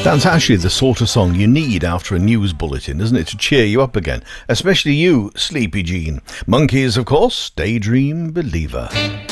That's actually the sort of song you need after a news bulletin, isn't it, to cheer you up again? Especially you, Sleepy Jean. Monkeys, of course, Daydream Believer.